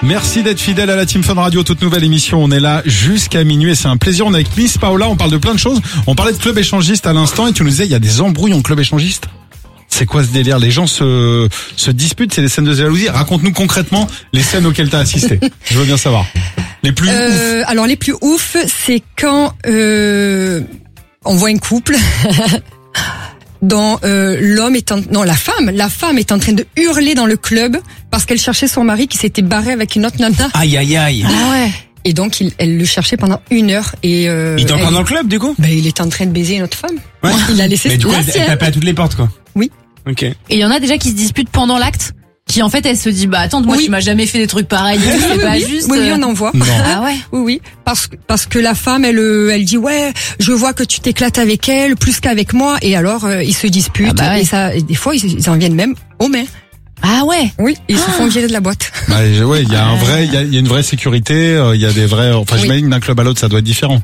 Merci d'être fidèle à la Team Fun Radio, toute nouvelle émission. On est là jusqu'à minuit et c'est un plaisir. On est avec Miss Paola, on parle de plein de choses. On parlait de club échangiste à l'instant et tu nous disais il y a des embrouilles en club échangiste. C'est quoi ce délire? Les gens se disputent, c'est des scènes de jalousie. Raconte-nous concrètement les scènes auxquelles tu as assisté. Je veux bien savoir. Les plus ouf. Alors les plus ouf, c'est quand on voit un couple dont la femme est en train de hurler dans le club parce qu'elle cherchait son mari qui s'était barré avec une autre nana. Aïe aïe aïe. Ah ouais. Et donc elle le cherchait pendant 1 heure et il était encore dans le club du coup? Il était en train de baiser une autre femme. Ouais. Il l'a laissé. Mais du coup elle tapait à toutes les portes quoi. Oui. Ok. Et il y en a déjà qui se disputent pendant l'acte, qui en fait elle se dit attends moi tu m'as jamais fait des trucs pareils, c'est pas juste. Oui, on en voit. Non. Ah ouais. Oui, parce que la femme elle dit ouais, je vois que tu t'éclates avec elle plus qu'avec moi et alors ils se disputent ouais. et ça et des fois ils en viennent même aux mains. Ah ouais. Oui, ils se font virer de la boîte. Ouais, il y a une vraie sécurité, il y a des vrais j'imagine d'un club à l'autre ça doit être différent.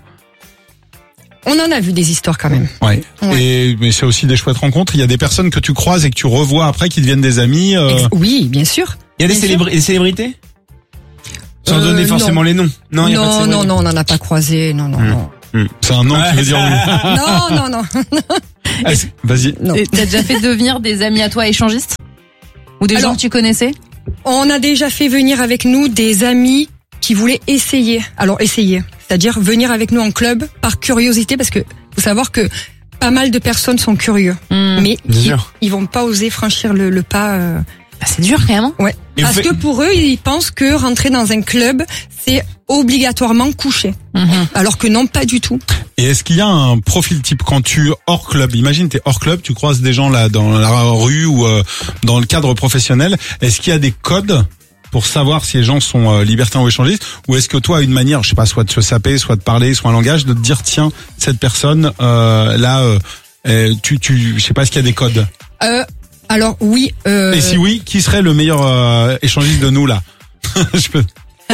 On en a vu des histoires quand même. Ouais. Mais c'est aussi des chouettes rencontres. Il y a des personnes que tu croises et que tu revois après qui deviennent des amis. Oui, bien sûr. Il y a des célébrités? Sans donner forcément les noms. Non, il y a pas de célébrités. Non, on n'en a pas croisé. Non. C'est un nom qui veut dire oui. Non. Vas-y. Non. T'as déjà fait devenir des amis à toi échangistes? Ou des gens que tu connaissais? On a déjà fait venir avec nous des amis qui voulaient essayer. Alors essayer, c'est-à-dire venir avec nous en club par curiosité, parce que faut savoir que pas mal de personnes sont curieux, mais ils vont pas oser franchir le pas. C'est dur quand même. Ouais. Parce que pour eux, ils pensent que rentrer dans un club, c'est obligatoirement coucher. Alors que non, pas du tout. Et est-ce qu'il y a un profil type quand tu hors club? Imagine t'es hors club, tu croises des gens là dans la rue ou dans le cadre professionnel. Est-ce qu'il y a des codes pour savoir si les gens sont libertins ou échangistes, ou est-ce que toi, à une manière, je sais pas, soit de se saper, soit de parler, soit un langage, de te dire tiens, cette personne je sais pas, est-ce qu'il y a des codes? Alors oui. Et si oui, qui serait le meilleur échangiste de nous là? Je peux.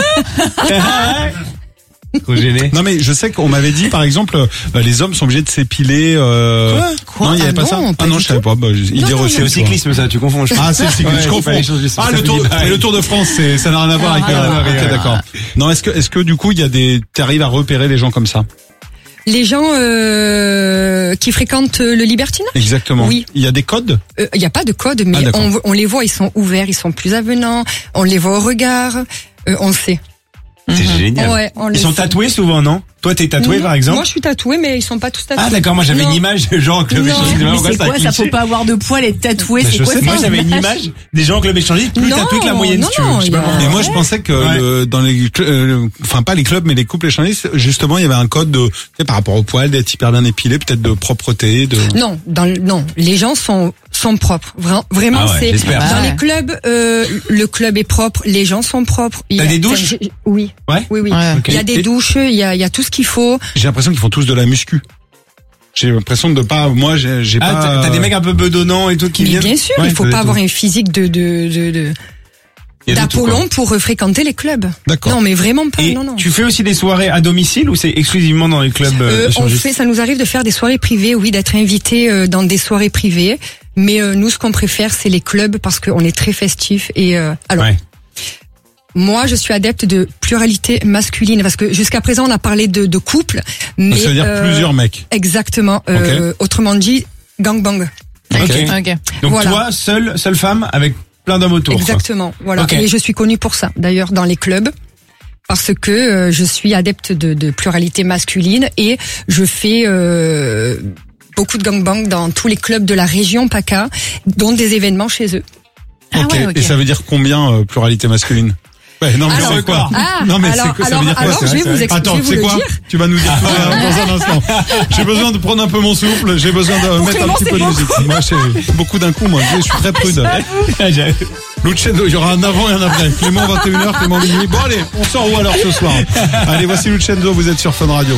Trop gêné. Non mais je sais qu'on m'avait dit par exemple les hommes sont obligés de s'épiler. Quoi? Non, il y avait pas ça. Ah non, je savais pas. Il est reçu. C'est au cyclisme ça, tu confonds. Ah, c'est le cyclisme, je confonds. Ah, le Tour de France, ça n'a rien à voir avec. Ok, d'accord. Non, est-ce que du coup t'arrives à repérer les gens comme ça? Les gens qui fréquentent le libertinage? Exactement. Oui. Il y a des codes? Il y a pas de code, mais on les voit, ils sont ouverts, ils sont plus avenants, on les voit au regard, on sait. C'est génial. Ouais, ils sont tatoués souvent, non? Toi, t'es tatoué par exemple? Moi, je suis tatouée, mais ils sont pas tous tatoués. Ah d'accord, moi j'avais une image de gens en club échangiste. Mais c'est quoi ça? Faut pas avoir de poil et tatoué. C'est quoi ça? Moi j'avais une image des gens en club échangiste plus tatoués que la moyenne. Et moi je pensais que dans les pas les clubs mais les couples échangistes, justement il y avait un code par rapport au poil, d'être hyper bien épilé, peut-être de propreté. Non, les gens sont propres. Vraiment, c'est dans les clubs. Le club est propre, les gens sont propres. T'as des douches? Oui. Oui. Il y a des douches, il y a tout ce qu'il faut. J'ai l'impression qu'ils font tous de la muscu. J'ai l'impression de pas, moi j'ai pas. T'as des mecs un peu bedonnants et tout qui viennent. Bien sûr, il faut pas avoir un physique d'Apollon pour fréquenter les clubs. D'accord. Non, mais vraiment pas. Non. Tu fais aussi des soirées à domicile ou c'est exclusivement dans les clubs échangistes? Ça nous arrive de faire des soirées privées, oui, d'être invité dans des soirées privées. Mais nous, ce qu'on préfère, c'est les clubs parce qu'on est très festif et Moi, je suis adepte de pluralité masculine parce que jusqu'à présent, on a parlé de couple, mais ça veut dire plusieurs mecs. Exactement. Autrement dit, gangbang. Okay. Donc voilà. toi, seule femme avec plein d'hommes autour. Exactement. Quoi. Voilà. Et je suis connue pour ça. D'ailleurs, dans les clubs, parce que je suis adepte de pluralité masculine et je fais beaucoup de gangbang dans tous les clubs de la région PACA, dont des événements chez eux. Okay. Et ça veut dire combien pluralité masculine? Non, mais c'est quoi? Non, mais ça veut dire quoi? Je vais vous expliquer. Attends, c'est quoi? Tu vas nous dire dans un instant. J'ai besoin de prendre un peu mon souffle, j'ai besoin de mettre un petit peu de musique. Moi, j'ai beaucoup d'un coup, moi. Je suis très prude. Luciendo, il y aura un avant et un après. Clément 21h, Clément minuit. Bon, allez, on sort où alors ce soir? Allez, voici Luciendo, vous êtes sur Fun Radio.